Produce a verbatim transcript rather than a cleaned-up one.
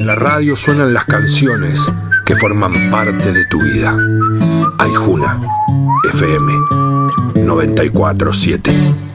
la radio suenan las canciones que forman parte de tu vida. Aijuna, F M noventa y cuatro punto siete.